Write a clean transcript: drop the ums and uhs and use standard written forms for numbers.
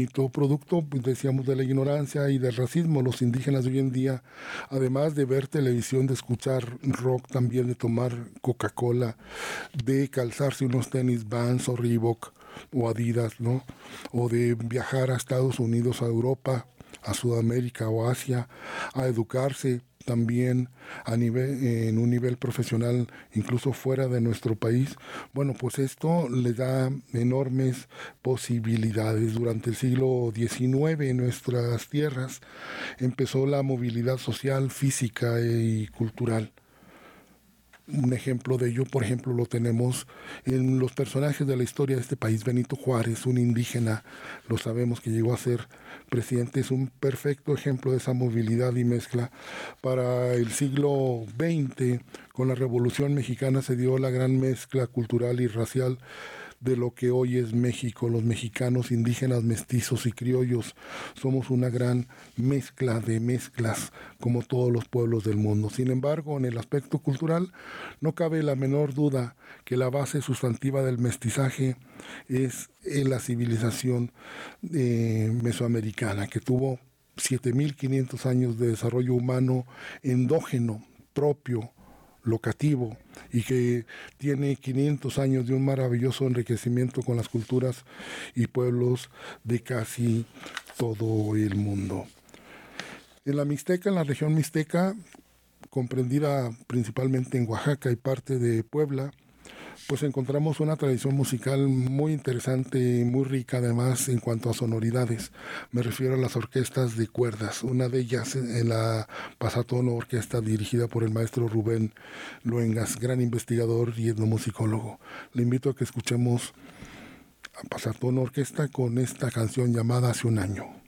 todo producto, pues decíamos, de la ignorancia y del racismo. Los indígenas de hoy en día, además de ver televisión, de escuchar rock, también de tomar Coca-Cola, de calzarse unos tenis Vans o Reebok o Adidas, ¿no? O de viajar a Estados Unidos, a Europa, a Sudamérica o Asia, a educarse también en un nivel profesional, incluso fuera de nuestro país. Bueno, pues esto le da enormes posibilidades. Durante el siglo XIX en nuestras tierras empezó la movilidad social, física y cultural. Un ejemplo de ello, por ejemplo, lo tenemos en los personajes de la historia de este país. Benito Juárez, un indígena, lo sabemos que llegó a ser presidente, es un perfecto ejemplo de esa movilidad y mezcla. Para el siglo XX, con la Revolución Mexicana, se dio la gran mezcla cultural y racial de lo que hoy es México. Los mexicanos, indígenas, mestizos y criollos, somos una gran mezcla de mezclas, como todos los pueblos del mundo. Sin embargo, en el aspecto cultural, no cabe la menor duda que la base sustantiva del mestizaje es la civilización mesoamericana, que tuvo 7.500 años de desarrollo humano endógeno, propio, locativo, y que tiene 500 años de un maravilloso enriquecimiento con las culturas y pueblos de casi todo el mundo. En la Mixteca, en la región Mixteca, comprendida principalmente en Oaxaca y parte de Puebla, pues encontramos una tradición musical muy interesante, muy rica además en cuanto a sonoridades. Me refiero a las orquestas de cuerdas, una de ellas en la Pasatono Orquesta, dirigida por el maestro Rubén Luengas, gran investigador y etnomusicólogo. Le invito a que escuchemos a Pasatono Orquesta con esta canción llamada Hace un año.